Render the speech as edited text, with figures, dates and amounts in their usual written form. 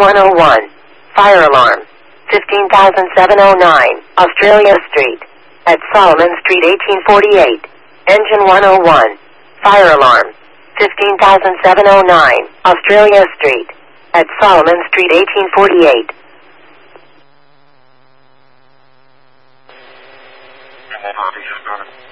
101. Fire alarm. 15,709. Australia Street. At Solomon Street 1848. Engine 101. Fire alarm. 15,709. Australia Street. At Solomon Street 1848. Hold on, he just got it.